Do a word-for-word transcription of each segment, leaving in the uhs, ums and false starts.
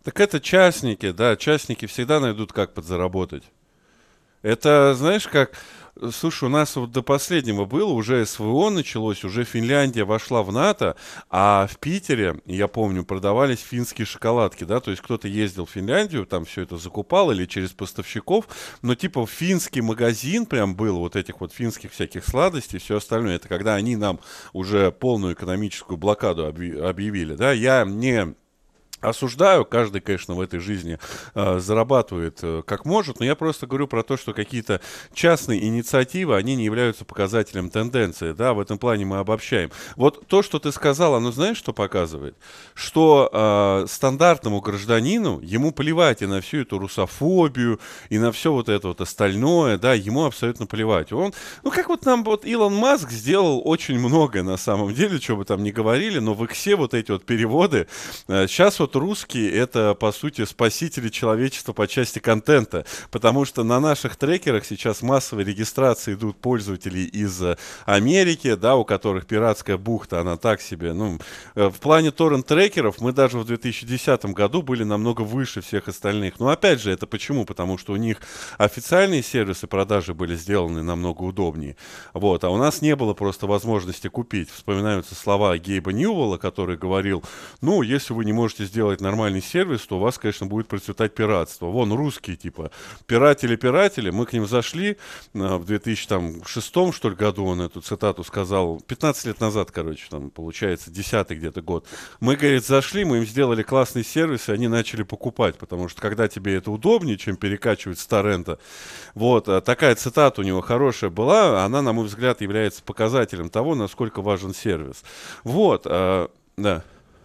Так это частники, да, частники всегда найдут, как подзаработать. Это, знаешь, как... Слушай, у нас вот до последнего было, уже СВО началось, уже Финляндия вошла в НАТО, а в Питере, я помню, продавались финские шоколадки, да, то есть кто-то ездил в Финляндию, там все это закупал или через поставщиков, но типа финский магазин прям был вот этих вот финских всяких сладостей, все остальное, это когда они нам уже полную экономическую блокаду объ- объявили, да, я не осуждаю, каждый, конечно, в этой жизни э, зарабатывает э, как может, но я просто говорю про то, что какие-то частные инициативы, они не являются показателем тенденции, да, в этом плане мы обобщаем. Вот то, что ты сказал, оно знаешь, что показывает? Что э, стандартному гражданину, ему плевать и на всю эту русофобию, и на все вот это вот остальное, да, ему абсолютно плевать. Он, ну, как вот нам вот Илон Маск сделал очень многое на самом деле, что бы там ни говорили, но в иксе вот эти вот переводы, сейчас вот русские это, по сути, спасители человечества по части контента, потому что на наших трекерах сейчас массовой регистрации идут пользователи из э, Америки, да, у которых пиратская бухта, она так себе, ну, э, в плане торрент-трекеров мы даже в две тысячи десятом году были намного выше всех остальных. Но опять же, это почему? Потому что у них официальные сервисы продажи были сделаны намного удобнее, вот, а у нас не было просто возможности купить. Вспоминаются слова Гейба Ньюэлла, который говорил, ну, если вы не можете сделать нормальный сервис, то у вас, конечно, будет процветать пиратство. Вон, русские, типа, пиратели-пиратели, мы к ним зашли а, в две тысячи шестом, что ли, году, он эту цитату сказал, пятнадцать лет назад, короче, там, получается, десятый где-то год. Мы, говорит, зашли, мы им сделали классный сервис, и они начали покупать, потому что, когда тебе это удобнее, чем перекачивать с торрента, вот, а такая цитата у него хорошая была, она, на мой взгляд, является показателем того, насколько важен сервис. Вот, а, да.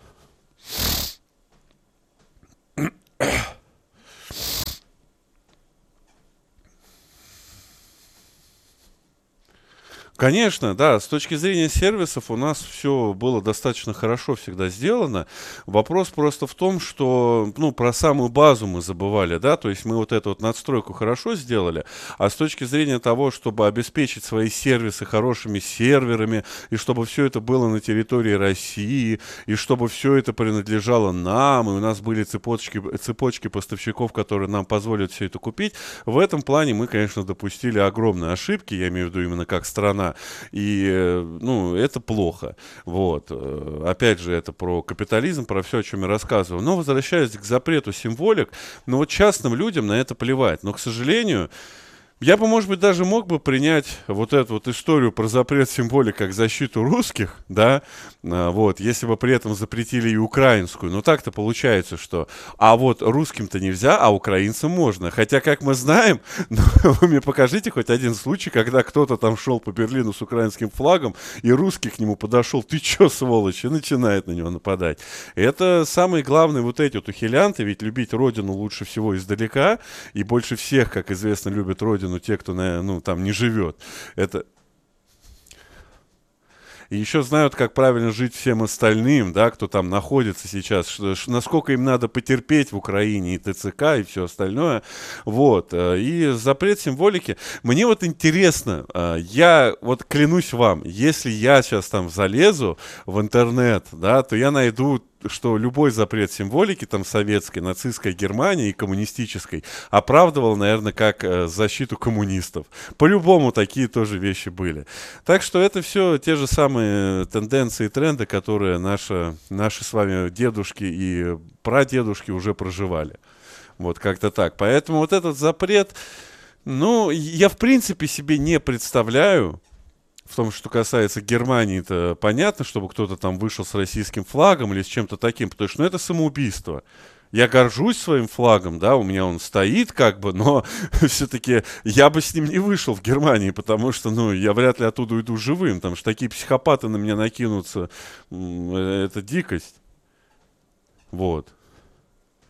Конечно, да, с точки зрения сервисов у нас все было достаточно хорошо всегда сделано. Вопрос просто в том, что, ну, про самую базу мы забывали, да, то есть мы вот эту вот надстройку хорошо сделали, а с точки зрения того, чтобы обеспечить свои сервисы хорошими серверами, и чтобы все это было на территории России, и чтобы все это принадлежало нам, и у нас были цепочки, цепочки поставщиков, которые нам позволят все это купить, в этом плане мы, конечно, допустили огромные ошибки, я имею в виду именно как страна, и, э, ну, это плохо. Вот. Э, Опять же, это про капитализм, про все, о чем я рассказывал. Но возвращаясь к запрету символик, ну вот частным людям на это плевать. Но, к сожалению, я бы, может быть, даже мог бы принять вот эту вот историю про запрет символик как защиту русских, да, а, вот, если бы при этом запретили и украинскую. Но так-то получается, что, а вот русским-то нельзя, а украинцам можно. Хотя, как мы знаем, ну, вы мне покажите хоть один случай, когда кто-то там шел по Берлину с украинским флагом, и русский к нему подошел, ты чё, сволочь, и начинает на него нападать. Это самые главные вот эти вот ухилянты, ведь любить родину лучше всего издалека, и больше всех, как известно, любят родину те, кто на, ну, там не живет. Это... И еще знают, как правильно жить всем остальным, да, кто там находится сейчас, что, ш- насколько им надо потерпеть в Украине, и ТЦК, и все остальное. Вот. э, И запрет символики. Мне вот интересно, э, я вот клянусь вам, если я сейчас там залезу в интернет, да, то я найду, что любой запрет символики там советской, нацистской Германии и коммунистической оправдывал, наверное, как э, защиту коммунистов. По-любому такие тоже вещи были. Так что это все те же самые тенденции и тренды, которые наши, наши с вами дедушки и прадедушки уже проживали. Вот как-то так. Поэтому вот этот запрет, ну, я в принципе себе не представляю, в том, что касается Германии, это понятно, чтобы кто-то там вышел с российским флагом или с чем-то таким, потому что, ну, это самоубийство. Я горжусь своим флагом, да, у меня он стоит как бы, но все-таки я бы с ним не вышел в Германии, потому что, ну, я вряд ли оттуда уйду живым, потому что такие психопаты на меня накинутся, м, э, это дикость. Вот.